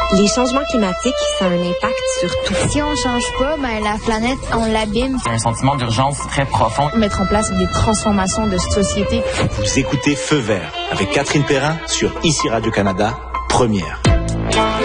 Les changements climatiques, ça a un impact sur tout. Si on change pas, la planète, on l'abîme. Il y a un sentiment d'urgence très profond. Mettre en place des transformations de société. Vous écoutez Feu vert avec Catherine Perrin sur ICI Radio-Canada, première.